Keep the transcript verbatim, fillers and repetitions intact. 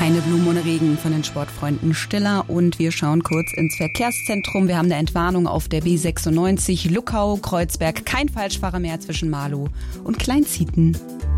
Keine Blumen ohne Regen von den Sportfreunden Stiller und wir schauen kurz ins Verkehrszentrum. Wir haben eine Entwarnung auf der B sechsundneunzig Luckau, Kreuzberg. Kein Falschfahrer mehr zwischen Marlow und Kleinzieten.